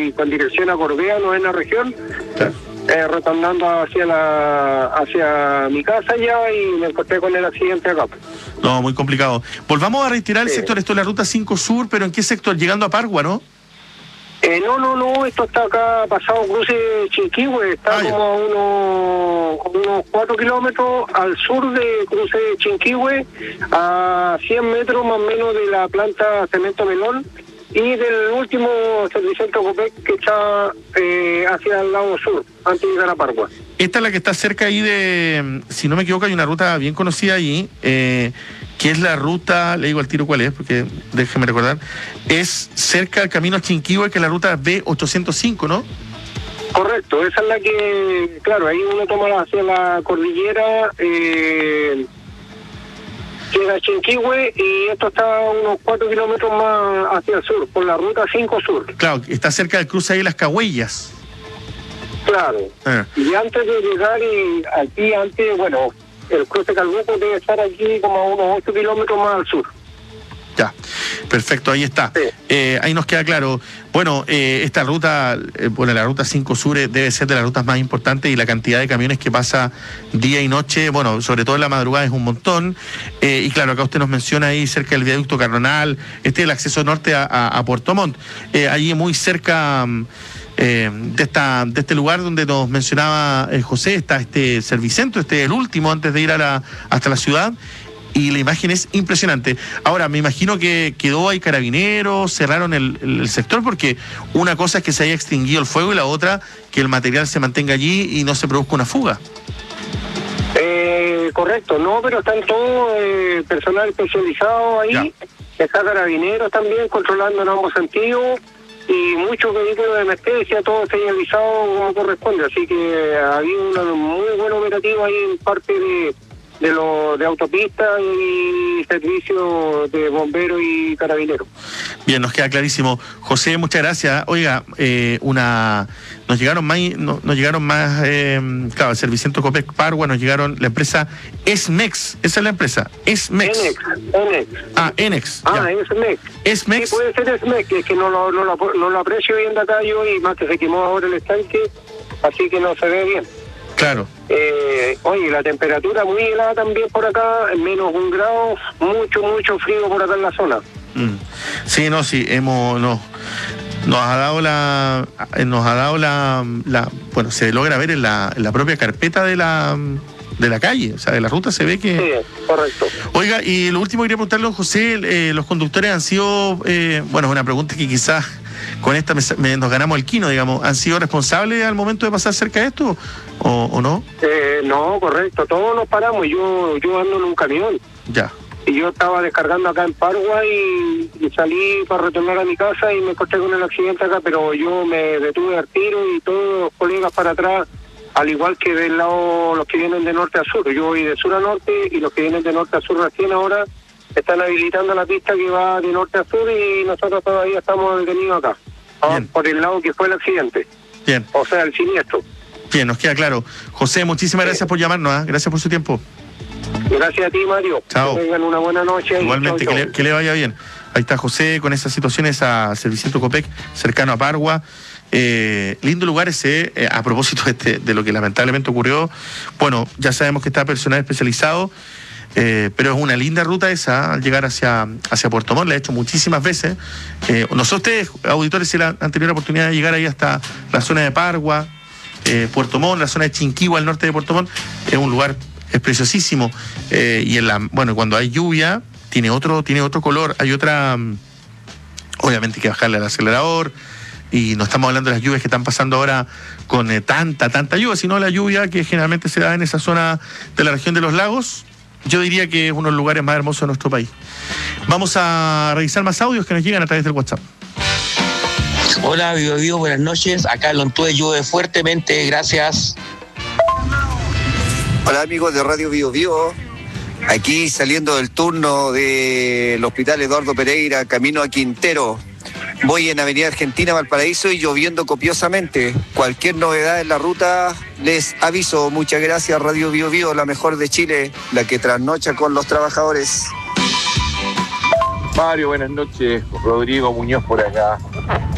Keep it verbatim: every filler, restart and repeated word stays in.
y con dirección a Cordea, no en la región, Claro. eh, retornando hacia la hacia mi casa ya, y me encontré con el accidente acá. No, muy complicado. Volvamos a retirar el Sí. sector, esto es la ruta cinco Sur, pero ¿en qué sector? Llegando a Pargua, ¿no? Eh, no, no, no, esto está acá pasado cruce Chinquihue, está Ah, ya. como a unos, unos cuatro kilómetros al sur de cruce Chinquihue, a cien metros más o menos de la planta Cemento Melón y del último Servicentro Copec que está eh, hacia el lado sur, antes de llegar a Pargua. Esta es la que está cerca ahí de, si no me equivoco, hay una ruta bien conocida allí, eh, que es la ruta, le digo al tiro cuál es, porque déjeme recordar, es cerca del camino a Chinquihue, que es la ruta B ochocientos cinco, ¿no? Correcto, esa es la que, claro, ahí uno toma hacia la cordillera, eh, llega a Chinquihue y esto está a unos cuatro kilómetros más hacia el sur, por la ruta cinco Sur. Claro, está cerca del cruce ahí Las Cagüeyas. Claro. Ah. Y antes de llegar y aquí, antes, bueno, el cruce Calbuco debe estar aquí como a unos ocho kilómetros más al sur. Ya, perfecto, ahí está. Sí. Eh, ahí nos queda claro. Bueno, eh, esta ruta, eh, bueno, la ruta cinco Sur eh, debe ser de las rutas más importantes, y la cantidad de camiones que pasa día y noche, bueno, sobre todo en la madrugada, es un montón. Eh, y claro, acá usted nos menciona ahí cerca del viaducto Carronal, este es el acceso norte a, a, a Puerto Montt, eh, allí muy cerca eh, de esta de este lugar donde nos mencionaba eh, José, está este Servicentro, este es el último antes de ir a la, hasta la ciudad. Y la imagen es impresionante. Ahora, me imagino que quedó ahí carabineros, cerraron el, el, el sector, porque una cosa es que se haya extinguido el fuego y la otra que el material se mantenga allí y no se produzca una fuga. Eh, correcto, no, pero están todos eh, personal especializado ahí, Ya. está carabineros también controlando en ambos sentidos y muchos vehículos de emergencia, todo señalizado como corresponde, así que había un muy buen operativo ahí en parte de de los de autopista y servicios de bomberos y carabineros. Bien, nos queda clarísimo. José, muchas gracias. Oiga, eh, una nos llegaron más, no, nos llegaron más, eh, claro, el Servicentro Copec Pargua, nos llegaron la empresa Esmex, esa es la empresa, Esmex. Enex, Enex. Ah, Enex. Ah, ya. Esmex. Esmex. Sí, puede ser Esmex, es que no lo, no, lo, no lo aprecio bien de acá yo, y más que se quemó ahora el estanque, así que no se ve bien. Claro. Eh, oye, la temperatura muy helada también por acá, menos un grado, mucho, mucho frío por acá en la zona. Mm. Sí, no, sí, hemos, no, nos ha dado la, nos ha dado la, la, bueno, se logra ver en la, en la propia carpeta de la, de la calle, o sea, de la ruta se ve que... Sí, correcto. Oiga, y lo último que quería preguntarle, José, eh, los conductores han sido, eh, bueno, es una pregunta que quizás con esta me, me, nos ganamos el quino, digamos, ¿han sido responsables al momento de pasar cerca de esto o, o no? Eh, no, correcto, todos nos paramos, yo yo ando en un camión. Ya. Y yo estaba descargando acá en Pargua y, y salí para retornar a mi casa y me encontré con el accidente acá, pero yo me detuve al tiro y todos los colegas para atrás, al igual que del lado los que vienen de norte a sur. Yo voy de sur a norte y los que vienen de norte a sur recién ahora están habilitando la pista que va de norte a sur y nosotros todavía estamos detenidos acá, ¿no? Por el lado que fue el accidente. Bien. O sea, el siniestro. Bien, nos queda claro. José, muchísimas Sí. gracias por llamarnos, ¿eh? Gracias por su tiempo. Gracias a ti, Mario. Chao. Que tengan una buena noche. Igualmente, Chao, que, chao. le, que le vaya bien. Ahí está José con esas situaciones a Servicentro Copec, cercano a Pargua. Eh, lindo lugar ese, eh, a propósito de, este, de lo que lamentablemente ocurrió. Bueno, ya sabemos que está personal especializado, eh, pero es una linda ruta esa al llegar hacia, hacia Puerto Montt. La he hecho muchísimas veces. Eh, no sé ustedes, auditores, si la, han tenido la oportunidad de llegar ahí hasta la zona de Pargua, eh, Puerto Montt, la zona de Chinquihue al norte de Puerto Montt. Es un lugar, es preciosísimo. Eh, y en la, bueno, cuando hay lluvia, tiene otro, tiene otro color, hay otra, obviamente hay que bajarle al acelerador, y no estamos hablando de las lluvias que están pasando ahora con eh, tanta, tanta lluvia, sino la lluvia que generalmente se da en esa zona de la región de los lagos. Yo diría que es uno de los lugares más hermosos de nuestro país. Vamos a revisar más audios que nos llegan a través del WhatsApp. Hola, Vivo Vivo, buenas noches. Acá en Lontuve llueve fuertemente, gracias. Hola amigos de Radio Vivo Vivo, aquí saliendo del turno del Hospital Eduardo Pereira, camino a Quintero. Voy en Avenida Argentina, Valparaíso, y lloviendo copiosamente. Cualquier novedad en la ruta les aviso. Muchas gracias, Radio Vivo Vivo, la mejor de Chile, la que trasnocha con los trabajadores. Mario, buenas noches. Rodrigo Muñoz por acá.